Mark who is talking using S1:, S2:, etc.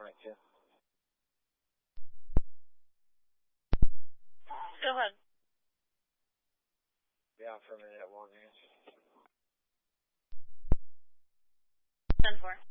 S1: 22.
S2: Go ahead.
S1: Be out for a minute at Walgreens.
S2: 10-4.